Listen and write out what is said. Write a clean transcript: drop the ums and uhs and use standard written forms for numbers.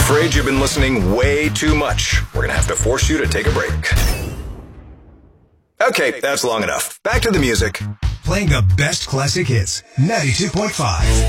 afraid you've been listening way too much. We're going to have to force you to take a break. Okay, that's long enough. Back to the music. Playing the best classic hits. 92.5.